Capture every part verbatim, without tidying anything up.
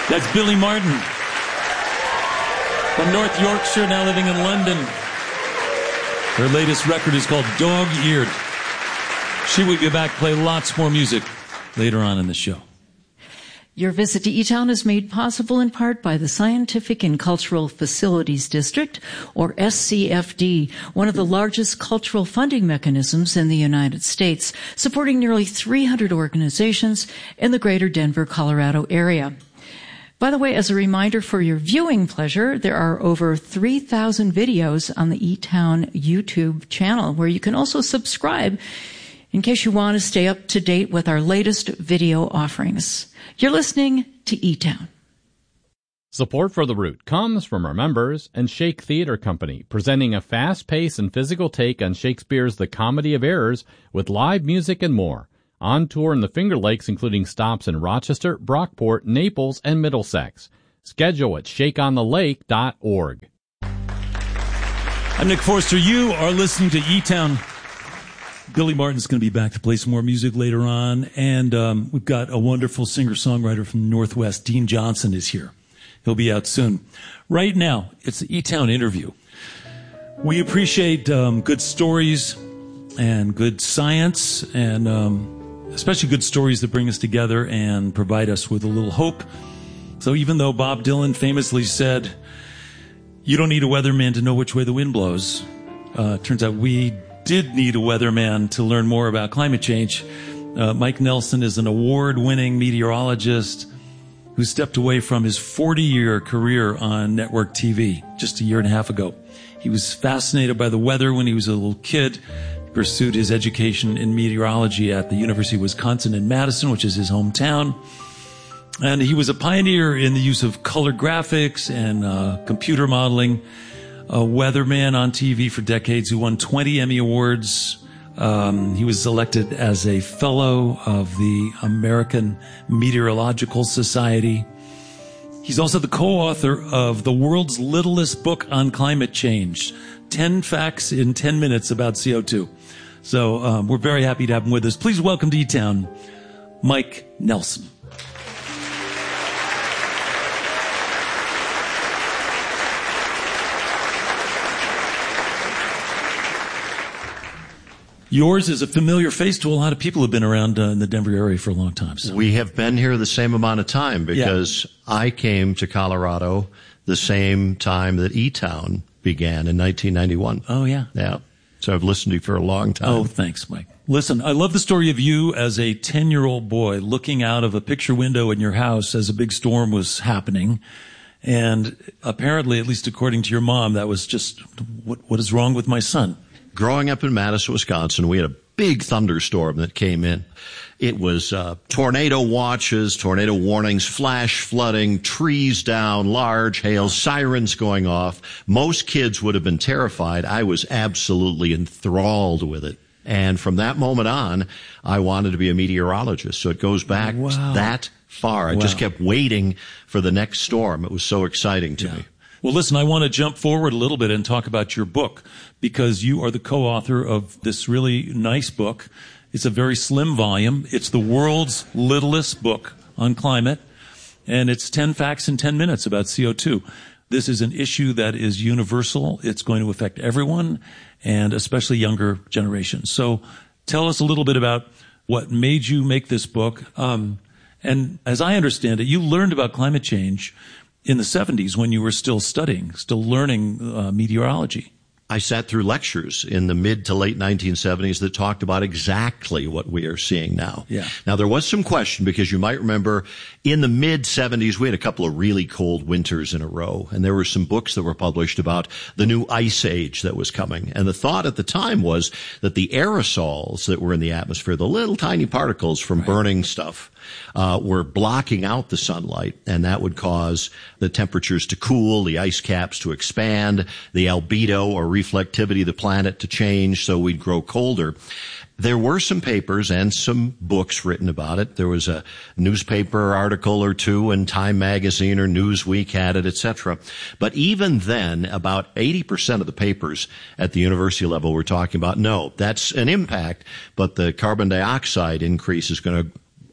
That's Billy Martin from North Yorkshire, now living in London. Her latest record is called Dog Eared. She will be back to play lots more music later on in the show. Your visit to E-Town is made possible in part by the Scientific and Cultural Facilities District, or S C F D, one of the largest cultural funding mechanisms in the United States, supporting nearly three hundred organizations in the greater Denver, Colorado area. By the way, as a reminder for your viewing pleasure, there are over three thousand videos on the E-Town YouTube channel, where you can also subscribe in case you want to stay up to date with our latest video offerings. You're listening to E-Town. Support for The Root comes from our members and Shake Theater Company, presenting a fast-paced and physical take on Shakespeare's The Comedy of Errors with live music and more. On tour in the Finger Lakes, including stops in Rochester, Brockport, Naples, and Middlesex. Schedule at shake on the lake dot org. I'm Nick Forster. You are listening to E-Town. Billy Martin's going to be back to play some more music later on. And um, we've got a wonderful singer-songwriter from the Northwest. Dean Johnson is here. He'll be out soon. Right now, it's the E-Town interview. We appreciate um, good stories and good science, and um, especially good stories that bring us together and provide us with a little hope. So even though Bob Dylan famously said, you don't need a weatherman to know which way the wind blows, uh, turns out we did need a weatherman to learn more about climate change. Uh, Mike Nelson is an award-winning meteorologist who stepped away from his forty-year career on network T V just a year and a half ago. He was fascinated by the weather when he was a little kid. He pursued his education in meteorology at the University of Wisconsin in Madison, which is his hometown. And he was a pioneer in the use of color graphics and uh, computer modeling. A weatherman on T V for decades who won twenty Emmy Awards. Um, he was elected as a fellow of the American Meteorological Society. He's also the co-author of the world's littlest book on climate change, ten Facts in ten Minutes About C O two. So um, we're very happy to have him with us. Please welcome to E-Town, Mike Nelson. Yours is a familiar face to a lot of people who have been around uh, in the Denver area for a long time. So. We have been here the same amount of time because yeah. I came to Colorado the same time that E-Town began in nineteen ninety-one. Oh, yeah. Yeah. So I've listened to you for a long time. Oh, thanks, Mike. Listen, I love the story of you as a ten-year-old boy looking out of a picture window in your house as a big storm was happening. And apparently, at least according to your mom, that was just, what, what is wrong with my son? Growing up in Madison, Wisconsin, we had a big thunderstorm that came in. It was uh, tornado watches, tornado warnings, flash flooding, trees down, large hail, sirens going off. Most kids would have been terrified. I was absolutely enthralled with it. And from that moment on, I wanted to be a meteorologist. So it goes back wow. that far. I wow. just kept waiting for the next storm. It was so exciting to yeah. me. Well, listen, I want to jump forward a little bit and talk about your book, because you are the co-author of this really nice book. It's a very slim volume. It's the world's littlest book on climate, and it's ten facts in ten minutes about C O two. This is an issue that is universal. It's going to affect everyone, and especially younger generations. So tell us a little bit about what made you make this book. Um, and as I understand it, you learned about climate change in the seventies when you were still studying, still learning uh, meteorology. I sat through lectures in the mid to late nineteen seventies that talked about exactly what we are seeing now. Yeah. Now, there was some question, because you might remember in the mid seventies, we had a couple of really cold winters in a row, and there were some books that were published about the new ice age that was coming. And the thought at the time was that the aerosols that were in the atmosphere, the little tiny particles from right. burning stuff, Uh, were blocking out the sunlight, and that would cause the temperatures to cool, the ice caps to expand, the albedo or reflectivity of the planet to change, so we'd grow colder. There were some papers and some books written about it. There was a newspaper article or two, and Time Magazine or Newsweek had it, et cetera. But even then, about eighty percent of the papers at the university level were talking about, no, that's an impact, but the carbon dioxide increase is going to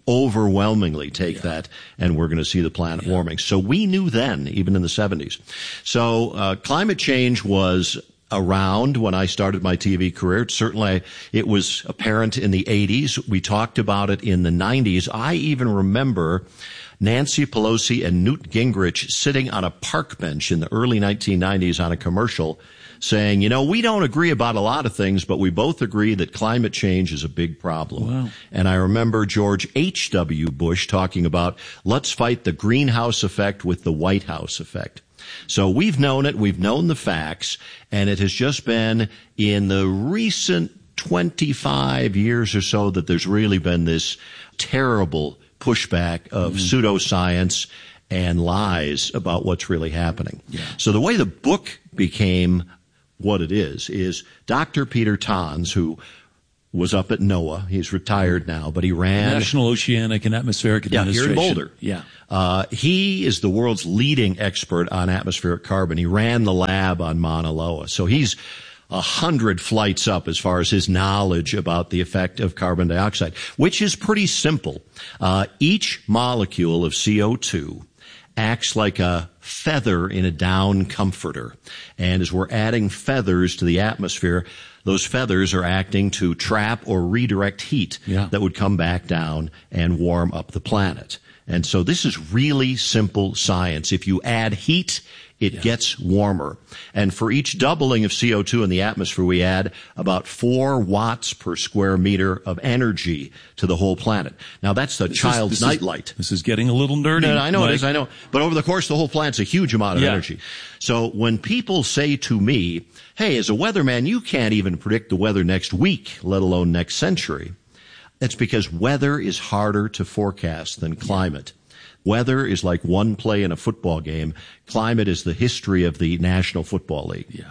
overwhelmingly take yeah. that, and we're going to see the planet yeah. warming. So we knew then, even in the seventies. So uh, climate change was around when I started my T V career. Certainly it was apparent in the eighties. We talked about it in the nineties. I even remember Nancy Pelosi and Newt Gingrich sitting on a park bench in the early nineteen nineties on a commercial saying, you know, we don't agree about a lot of things, but we both agree that climate change is a big problem. Wow. And I remember George H W. Bush talking about, let's fight the greenhouse effect with the White House effect. So we've known it, we've known the facts, and it has just been in the recent twenty-five years or so that there's really been this terrible pushback of mm-hmm. pseudoscience and lies about what's really happening. Yeah. So the way the book became what it is, is Doctor Peter Tons, who was up at NOAA. He's retired now, but he ran National Oceanic and Atmospheric Administration. Yeah, here in Boulder. Yeah. Uh, he is the world's leading expert on atmospheric carbon. He ran the lab on Mauna Loa. So he's a hundred flights up as far as his knowledge about the effect of carbon dioxide, which is pretty simple. Uh, each molecule of C O two acts like a feather in a down comforter. And as we're adding feathers to the atmosphere, those feathers are acting to trap or redirect heat yeah. that would come back down and warm up the planet. And so this is really simple science. If you add heat, it yeah. gets warmer. And for each doubling of C O two in the atmosphere, we add about four watts per square meter of energy to the whole planet. Now, that's the this child's is, this nightlight. Is, this is getting a little nerdy. No, I know Mike. it is, I know. But over the course of the whole planet's a huge amount of yeah. energy. So when people say to me, hey, as a weatherman, you can't even predict the weather next week, let alone next century, that's because weather is harder to forecast than climate. Weather is like one play in a football game. Climate is the history of the National Football League. Yeah.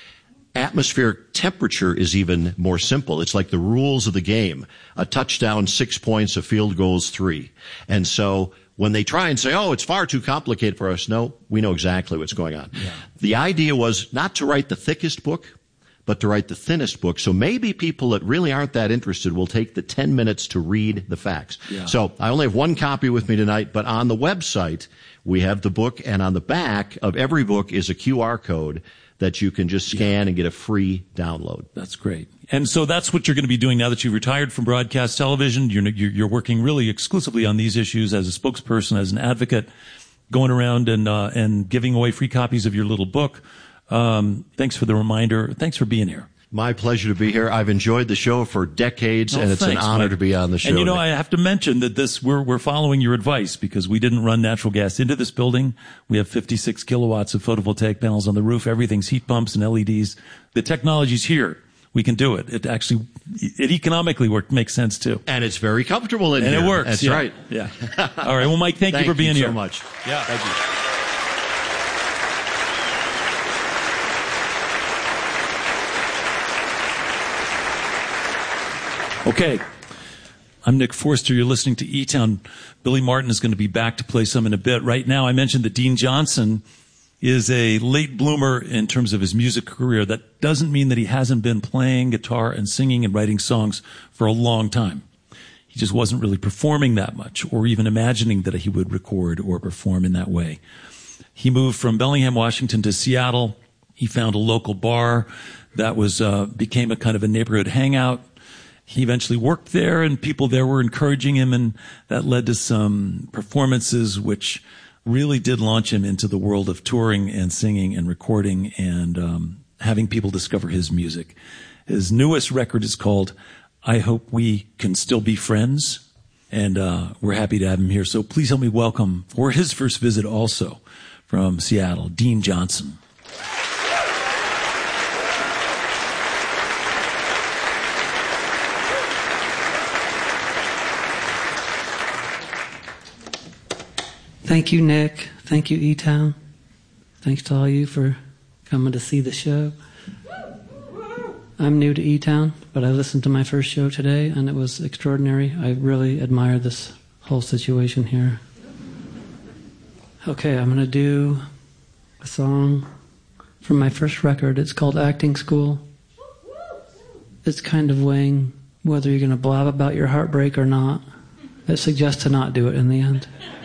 Atmospheric temperature is even more simple. It's like the rules of the game. A touchdown, six points, a field goal's three. And so when they try and say, oh, it's far too complicated for us, no, we know exactly what's going on. Yeah. The idea was not to write the thickest book, but to write the thinnest book. So maybe people that really aren't that interested will take the ten minutes to read the facts. Yeah. So I only have one copy with me tonight, but on the website, we have the book, and on the back of every book is a Q R code that you can just scan yeah. and get a free download. That's great. And so that's what you're going to be doing now that you've retired from broadcast television. You're, you're working really exclusively on these issues as a spokesperson, as an advocate, going around and, uh, and giving away free copies of your little book. Um, thanks for the reminder. Thanks for being here. My pleasure to be here. I've enjoyed the show for decades, oh, and it's thanks, an honor Mike. to be on the show. And you know, Nick. I have to mention that this we're we're following your advice because we didn't run natural gas into this building. We have fifty-six kilowatts of photovoltaic panels on the roof. Everything's heat pumps and L E Ds. The technology's here. We can do it. It actually, it economically work, makes sense too. And it's very comfortable in and here. And it works. That's yeah. right. Yeah. All right. Well, Mike, thank, thank you for being you here. so much. Yeah. Thank you. Okay. I'm Nick Forster. You're listening to E-Town. Billy Martin is going to be back to play some in a bit. Right now, I mentioned that Dean Johnson is a late bloomer in terms of his music career. That doesn't mean that he hasn't been playing guitar and singing and writing songs for a long time. He just wasn't really performing that much or even imagining that he would record or perform in that way. He moved from Bellingham, Washington to Seattle. He found a local bar that was uh, became a kind of a neighborhood hangout. He eventually worked there, and people there were encouraging him, and that led to some performances which really did launch him into the world of touring and singing and recording and um, having people discover his music. His newest record is called I Hope We Can Still Be Friends, and uh, we're happy to have him here. So please help me welcome, for his first visit also, from Seattle, Dean Johnson. Thank you, Nick. Thank you, E-Town. Thanks to all you for coming to see the show. I'm new to E-Town, but I listened to my first show today, and it was extraordinary. I really admire this whole situation here. Okay, I'm going to do a song from my first record. It's called Acting School. It's kind of weighing whether you're going to blab about your heartbreak or not that suggest to not do it in the end.